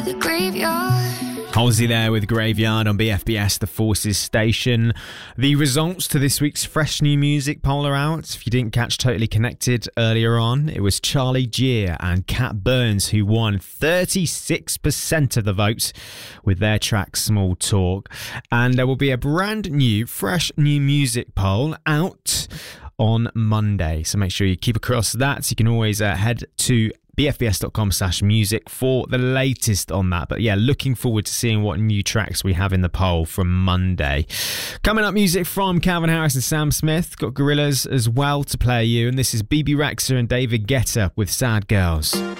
the graveyard. Halsey there with Graveyard on BFBS, the Forces station. The results to this week's Fresh New Music poll are out. If you didn't catch Totally Connected earlier on, it was Charlie Geer and Cat Burns who won 36% of the votes with their track Small Talk. And there will be a brand new Fresh New Music poll out on Monday. So make sure you keep across that. You can always head to bfbs.com/music for the latest on that. But yeah, looking forward to seeing what new tracks we have in the poll from Monday. Coming up, music from Calvin Harris and Sam Smith. Got Gorillaz as well to play you, and this is BB Rexha and David Guetta with Sad Girls.